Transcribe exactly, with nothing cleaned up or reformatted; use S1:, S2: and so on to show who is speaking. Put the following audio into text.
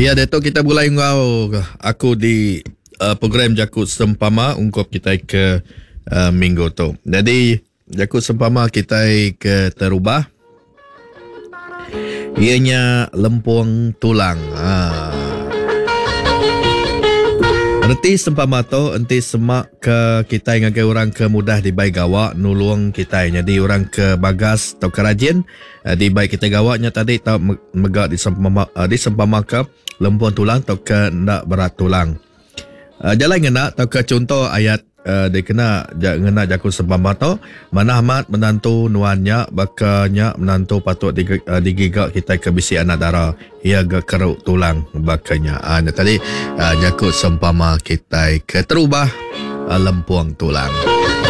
S1: Ya, Dato' kita mulai ngau aku di uh, program Jakut Sempama ungkap kita ke uh, minggu tu. Jadi Jakut Sempama kita ke terubah. Ianya lempuang tulang. Ha. Nanti sempama tu, nanti semak ke kita yang agak orang ke mudah di baik gawak nulung kita. Jadi orang ke bagas atau kerajin di baik kita gawaknya tadi tak megak di sempama di sempama ke lempuang tulang atau ke nak berat tulang. Uh, jalan ngena atau ke contoh ayat uh, dia kena ngena Jakut Sempama tu mana amat menantu nuannya bakanya menantu patut dig, uh, digigak kita ke bisi anak dara ia ke keruk tulang bakanya. Ah uh, tadi uh, Jakut Sempama kita ke terubah uh, lempuang tulang.